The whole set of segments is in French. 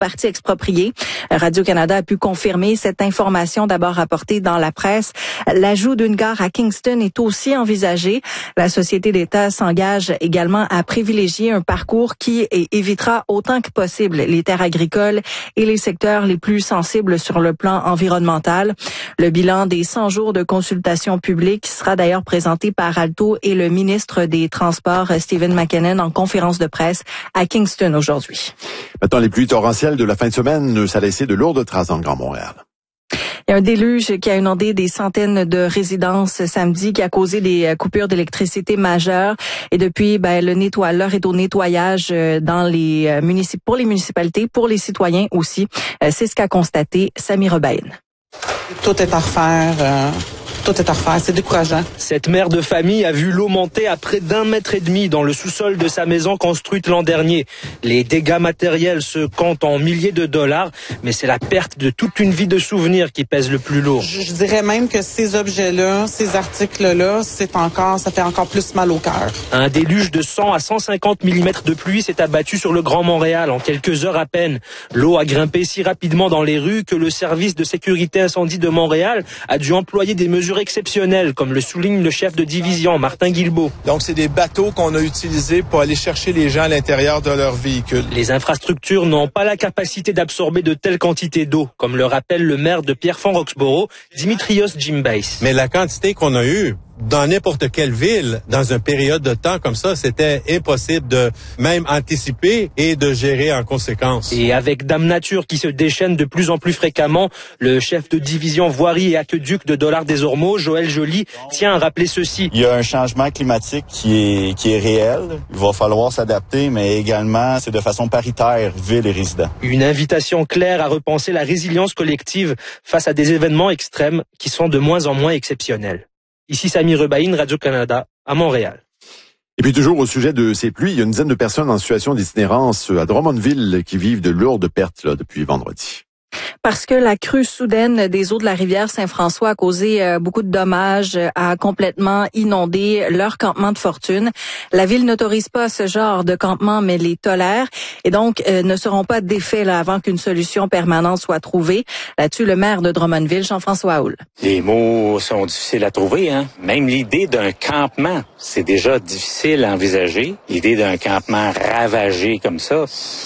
parties expropriées. Radio-Canada a pu confirmer cette information d'abord rapportée dans la presse. L'ajout d'une gare à Kingston est aussi envisagé. La Société d'État s'engage également à privilégier un parcours qui évitera autant que possible les terres agricoles et les secteurs les plus sensibles sur le plan environnemental. Le bilan des 100 jours de consultation publique sera d'ailleurs présenté par Alto et le ministre des Transports, Stephen McKinnon, en conférence de presse à Kingston aujourd'hui. Maintenant, les pluies torrentielles de la fin de semaine, ça a laissé de lourdes traces dans le Grand Montréal. Il y a un déluge qui a inondé des centaines de résidences samedi, qui a causé des coupures d'électricité majeures. Et depuis, l'heure est au nettoyage pour les municipalités, pour les citoyens aussi. C'est ce qu'a constaté Sami Rebaïn. Tout est à refaire. C'est décourageant. Cette mère de famille a vu l'eau monter à près d'1,5 mètre dans le sous-sol de sa maison construite l'an dernier. Les dégâts matériels se comptent en milliers de dollars, mais c'est la perte de toute une vie de souvenirs qui pèse le plus lourd. Je dirais même que ces objets-là, ces articles-là, ça fait encore plus mal au cœur. Un déluge de 100 à 150 mm de pluie s'est abattu sur le Grand Montréal en quelques heures à peine. L'eau a grimpé si rapidement dans les rues que le service de sécurité incendie de Montréal a dû employer des mesures exceptionnelles, comme le souligne le chef de division, Martin Guilbeault. Donc, c'est des bateaux qu'on a utilisés pour aller chercher les gens à l'intérieur de leur véhicule. Les infrastructures n'ont pas la capacité d'absorber de telles quantités d'eau, comme le rappelle le maire de Pierrefonds-Roxboro, Dimitrios Gimbais. Mais la quantité qu'on a eue, dans n'importe quelle ville, dans une période de temps comme ça, c'était impossible de même anticiper et de gérer en conséquence. Et avec Dame Nature qui se déchaîne de plus en plus fréquemment, le chef de division voirie et aqueduc de Dollard-des-Ormeaux, Joël Joly, tient à rappeler ceci. Il y a un changement climatique qui est réel. Il va falloir s'adapter, mais également, c'est de façon paritaire, ville et résidents. Une invitation claire à repenser la résilience collective face à des événements extrêmes qui sont de moins en moins exceptionnels. Ici Sami Rebaïn, Radio-Canada, à Montréal. Et puis toujours au sujet de ces pluies, il y a une dizaine de personnes en situation d'itinérance à Drummondville qui vivent de lourdes pertes depuis vendredi. Parce que la crue soudaine des eaux de la rivière Saint-François a causé beaucoup de dommages, a complètement inondé leur campement de fortune. La ville n'autorise pas ce genre de campement, mais les tolère et donc ne seront pas défaits avant qu'une solution permanente soit trouvée. Là-dessus, le maire de Drummondville, Jean-François Houle. Les mots sont difficiles à trouver, hein. Même l'idée d'un campement, c'est déjà difficile à envisager. L'idée d'un campement ravagé comme ça,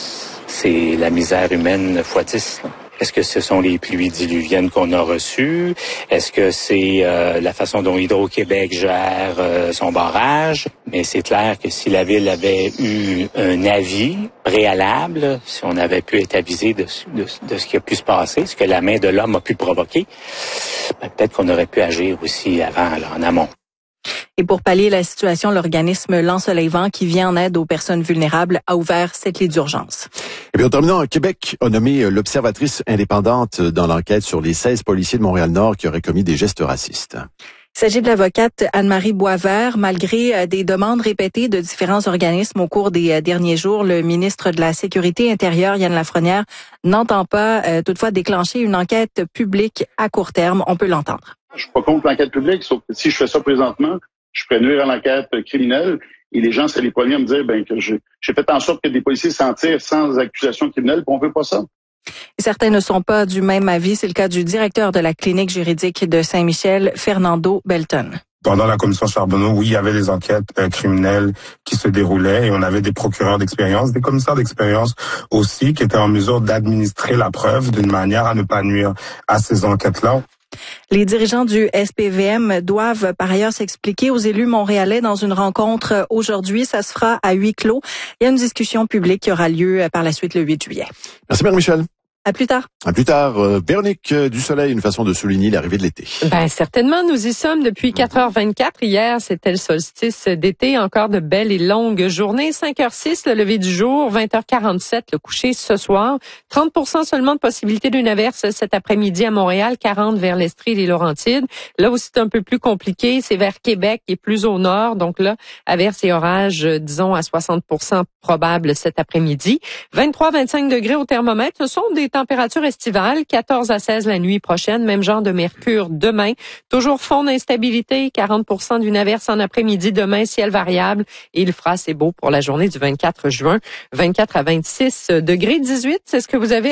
c'est la misère humaine fois 10. Est-ce que ce sont les pluies diluviennes qu'on a reçues? Est-ce que c'est la façon dont Hydro-Québec gère son barrage? Mais c'est clair que si la Ville avait eu un avis préalable, si on avait pu être avisé de ce qui a pu se passer, ce que la main de l'homme a pu provoquer, peut-être qu'on aurait pu agir aussi avant, là, en amont. Et pour pallier la situation, l'organisme L'Ensoleillement, qui vient en aide aux personnes vulnérables, a ouvert 7 lits d'urgence. Et puis en terminant, Québec a nommé l'observatrice indépendante dans l'enquête sur les 16 policiers de Montréal-Nord qui auraient commis des gestes racistes. Il s'agit de l'avocate Anne-Marie Boisvert. Malgré des demandes répétées de différents organismes au cours des derniers jours, le ministre de la Sécurité intérieure, Yann Lafrenière, n'entend pas toutefois déclencher une enquête publique à court terme. On peut l'entendre. Je suis pas contre l'enquête publique, sauf que si je fais ça présentement, je pourrais nuire à l'enquête criminelle et les gens seraient les premiers à me dire que j'ai fait en sorte que des policiers s'en tirent sans accusation criminelle, puis on veut pas ça. Certains ne sont pas du même avis. C'est le cas du directeur de la clinique juridique de Saint-Michel, Fernando Belton. Pendant la commission Charbonneau, oui, il y avait des enquêtes criminelles qui se déroulaient et on avait des procureurs d'expérience, des commissaires d'expérience aussi qui étaient en mesure d'administrer la preuve d'une manière à ne pas nuire à ces enquêtes-là. Les dirigeants du SPVM doivent par ailleurs s'expliquer aux élus montréalais dans une rencontre aujourd'hui. Ça se fera à huis clos. Il y a une discussion publique qui aura lieu par la suite le 8 juillet. Merci Marie-Michel. À plus tard. À plus tard. Véronique Dusoleil, une façon de souligner l'arrivée de l'été. Certainement, nous y sommes depuis 4h24. Hier, c'était le solstice d'été. Encore de belles et longues journées. 5h06, le lever du jour. 20h47, le coucher ce soir. 30% seulement de possibilité d'une averse cet après-midi à Montréal. 40 vers l'Estrie et les Laurentides. Là où c'est un peu plus compliqué, c'est vers Québec et plus au nord. Donc là, averse et orage, disons, à 60% probable cet après-midi. 23-25 degrés au thermomètre. Ce sont des température estivale, 14 à 16 la nuit prochaine, même genre de mercure demain. Toujours fond d'instabilité, 40% d'une averse en après-midi demain, ciel variable. Et il fera assez beau pour la journée du 24 juin, 24 à 26 degrés, 18, c'est ce que vous avez